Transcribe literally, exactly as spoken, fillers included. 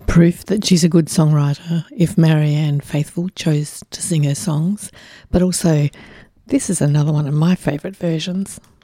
Proof that she's a good songwriter if Marianne Faithfull chose to sing her songs, but also this is another one of my favourite versions.